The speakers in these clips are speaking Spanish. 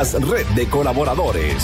Red de colaboradores.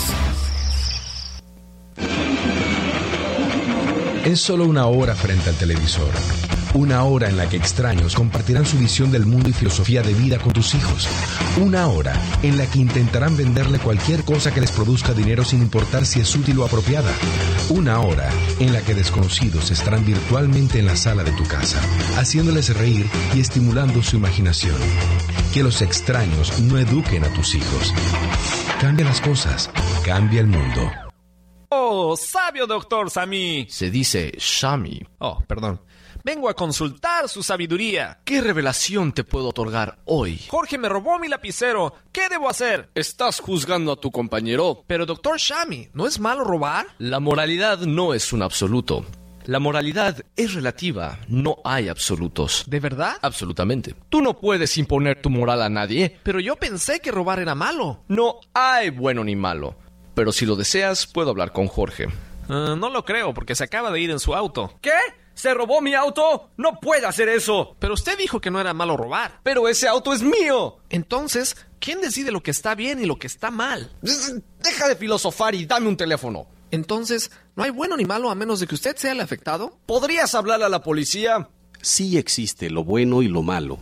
Es solo una hora frente al televisor. Una hora en la que extraños compartirán su visión del mundo y filosofía de vida con tus hijos. Una hora en la que intentarán venderle cualquier cosa que les produzca dinero sin importar si es útil o apropiada. Una hora en la que desconocidos estarán virtualmente en la sala de tu casa, haciéndoles reír y estimulando su imaginación. Que los extraños no eduquen a tus hijos. Cambia las cosas, cambia el mundo. Oh, sabio doctor Sami. Se dice Shami. Oh, perdón. Vengo a consultar su sabiduría. ¿Qué revelación te puedo otorgar hoy? Jorge me robó mi lapicero. ¿Qué debo hacer? Estás juzgando a tu compañero. Pero doctor Shami, ¿no es malo robar? La moralidad no es un absoluto. La moralidad es relativa, no hay absolutos. ¿De verdad? Absolutamente. Tú no puedes imponer tu moral a nadie. Pero yo pensé que robar era malo. No hay bueno ni malo. Pero si lo deseas, puedo hablar con Jorge. No lo creo, porque se acaba de ir en su auto. ¿Qué? ¿Se robó mi auto? ¡No puede hacer eso! Pero usted dijo que no era malo robar. ¡Pero ese auto es mío! Entonces, ¿quién decide lo que está bien y lo que está mal? Deja de filosofar y dame un teléfono. Entonces, ¿no hay bueno ni malo a menos de que usted sea el afectado? ¿Podrías hablarle a la policía? Sí existe lo bueno y lo malo.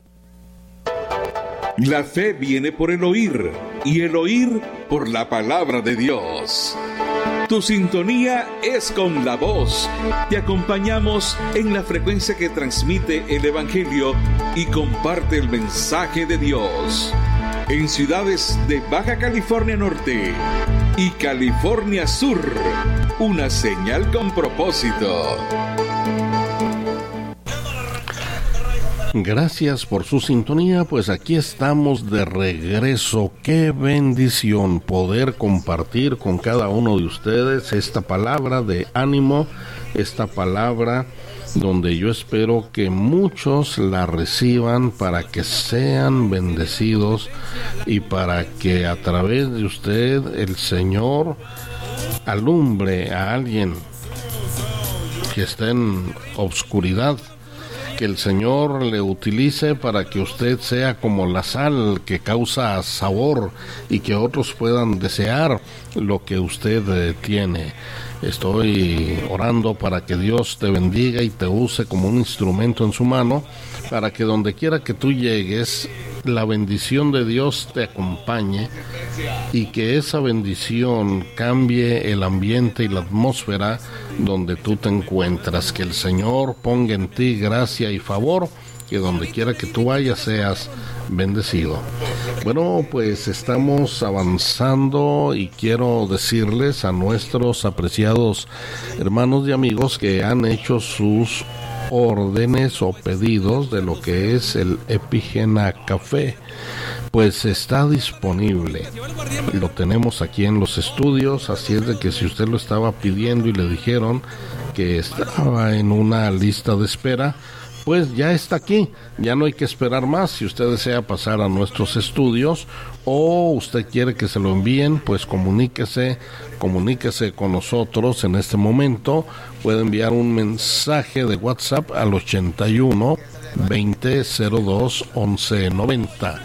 La fe viene por el oír, y el oír por la palabra de Dios. Tu sintonía es con la voz. Te acompañamos en la frecuencia que transmite el Evangelio y comparte el mensaje de Dios. En ciudades de Baja California Norte y California Sur, una señal con propósito. Gracias por su sintonía, pues aquí estamos de regreso. Qué bendición poder compartir con cada uno de ustedes esta palabra de ánimo, esta palabra donde yo espero que muchos la reciban para que sean bendecidos y para que a través de usted el Señor alumbre a alguien que esté en obscuridad. Que el Señor le utilice para que usted sea como la sal que causa sabor y que otros puedan desear lo que usted tiene. Estoy orando para que Dios te bendiga y te use como un instrumento en su mano, para que donde quiera que tú llegues, la bendición de Dios te acompañe y que esa bendición cambie el ambiente y la atmósfera donde tú te encuentras. Que el Señor ponga en ti gracia y favor, que donde quiera que tú vayas seas bendecido. Bueno, pues estamos avanzando y quiero decirles a nuestros apreciados hermanos y amigos que han hecho sus órdenes o pedidos de lo que es el Epigena Café, pues está disponible. Lo tenemos aquí en los estudios, así es de que si usted lo estaba pidiendo y le dijeron que estaba en una lista de espera, pues ya está aquí, ya no hay que esperar más. Si usted desea pasar a nuestros estudios o usted quiere que se lo envíen, pues comuníquese con nosotros en este momento. Puede enviar un mensaje de WhatsApp al 81 20 02 11 90,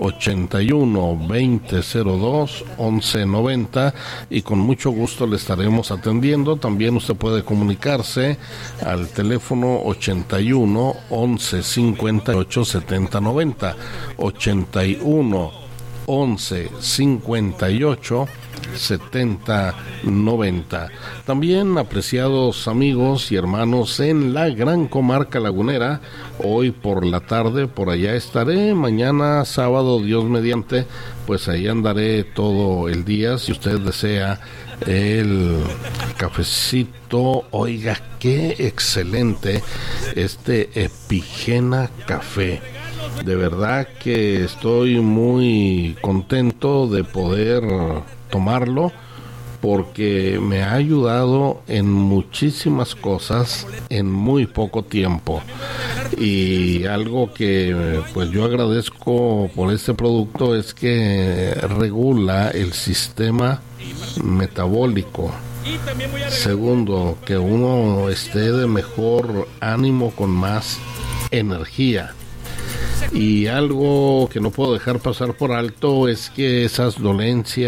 81 20 02 11 90, y con mucho gusto le estaremos atendiendo. También usted puede comunicarse al teléfono 81 11 58 70 90, 81 11 58 70 90. También, apreciados amigos y hermanos en la gran comarca lagunera, hoy por la tarde por allá estaré. Mañana sábado, Dios mediante, pues ahí andaré todo el día. Si usted desea el cafecito, oiga, qué excelente este Epigena Café. De verdad que estoy muy contento de poder tomarlo, porque me ha ayudado en muchísimas cosas en muy poco tiempo. Y algo que pues yo agradezco por este producto es que regula el sistema metabólico. Segundo, que uno esté de mejor ánimo, con más energía. Y algo que no puedo dejar pasar por alto es que esas dolencias